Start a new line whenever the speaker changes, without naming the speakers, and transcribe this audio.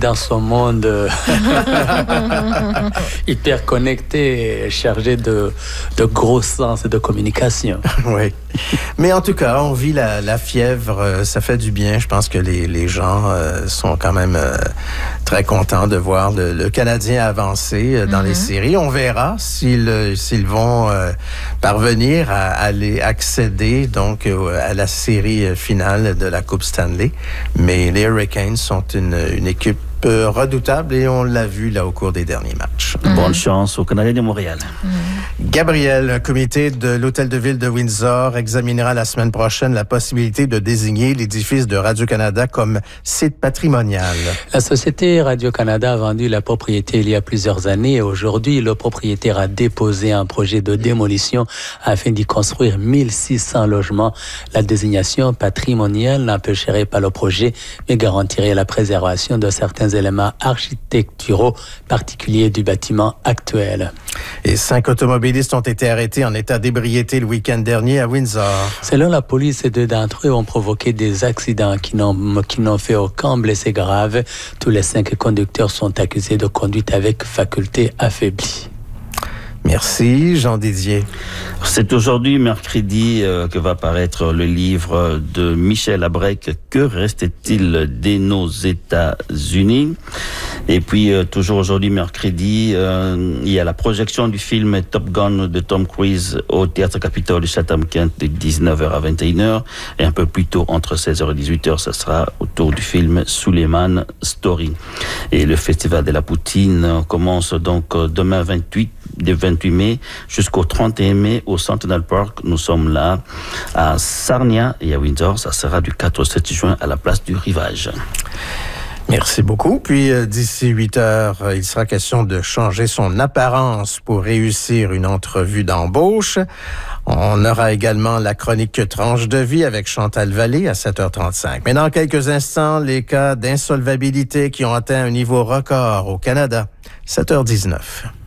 dans son monde hyper connecté, chargé de gros sens et de communication.
Oui. Mais en tout cas, on vit la fièvre, ça fait du bien. Je pense que les gens sont quand même très contents de voir le Canadien avancer dans les séries. On verra s'ils vont parvenir à aller accéder donc à la série finale de la Coupe Stanley. Mais les Hurricanes sont une équipe redoutable et on l'a vu là au cours des derniers matchs.
Bonne chance aux Canadiens de Montréal.
Gabriel, un comité de l'Hôtel de Ville de Windsor examinera la semaine prochaine la possibilité de désigner l'édifice de Radio-Canada comme site patrimonial.
La société Radio-Canada a vendu la propriété il y a plusieurs années et aujourd'hui, le propriétaire a déposé un projet de démolition afin d'y construire 1600 logements. La désignation patrimoniale n'empêcherait pas le projet, mais garantirait la préservation de certains éléments architecturaux particuliers du bâtiment actuel.
Et 5 automobilistes ont été arrêtés en état d'ébriété le week-end dernier à Windsor.
Selon la police, 2 d'entre eux ont provoqué des accidents qui n'ont fait aucun blessé grave. Tous les 5 conducteurs sont accusés de conduite avec faculté affaiblie.
Merci, Jean Didier.
C'est aujourd'hui, mercredi, que va paraître le livre de Michel Abrec, « Que restait-il de nos États-Unis ?» Et puis, toujours aujourd'hui, mercredi, il y a la projection du film Top Gun de Tom Cruise au Théâtre Capitole de Chatham-Kent de 19h à 21h. Et un peu plus tôt, entre 16h et 18h, ça sera autour du film Suleiman Story. Et le Festival de la Poutine commence donc demain 28 mai jusqu'au 31 mai au Centennial Park. Nous sommes là à Sarnia et à Windsor. Ça sera du 4 au 7 juin à la place du Rivage.
Merci beaucoup. Puis d'ici 8 heures, il sera question de changer son apparence pour réussir une entrevue d'embauche. On aura également la chronique Tranche de vie avec Chantal Vallée à 7h35. Mais dans quelques instants, les cas d'insolvabilité qui ont atteint un niveau record au Canada, 7h19.